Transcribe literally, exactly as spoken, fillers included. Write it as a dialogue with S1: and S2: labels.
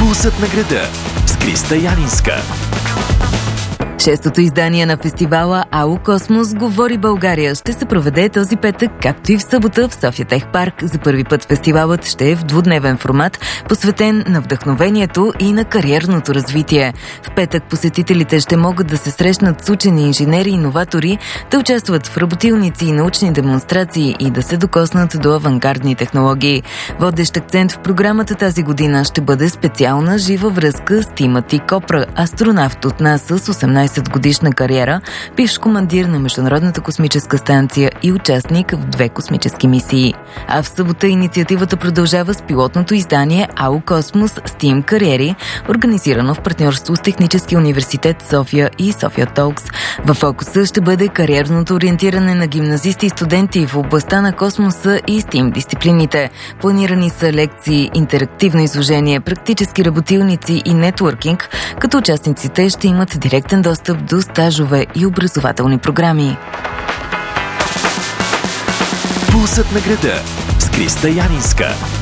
S1: Пулсът на града с Криста Янинска.
S2: Шестото издание на фестивала АУ Космос говори България ще се проведе този петък, както и в събота в София Тех Парк. За първи път фестивалът ще е в двудневен формат, посветен на вдъхновението и на кариерното развитие. В петък посетителите ще могат да се срещнат с учени, инженери и иноватори, да участват в работилници и научни демонстрации и да се докоснат до авангардни технологии. Водещ акцент в програмата тази година ще бъде специална жива връзка с Тимати Копра, астронавт от НАСА с осемнайсет годишна кариера, бивш командир на Международната космическа станция и участник в две космически мисии. А в събота инициативата продължава с пилотното издание АУ Космос STEAM кариери, организирано в партньорство с Техническия университет София и София Толкс. В фокуса ще бъде кариерното ориентиране на гимназисти и студенти в областта на космоса и STEAM дисциплините. Планирани са лекции, интерактивно изложение, практически работилници и нетворкинг, като участниците ще имат директен достъп до стажове и образователни програми.
S1: Пулсът на града с Криста Янинска.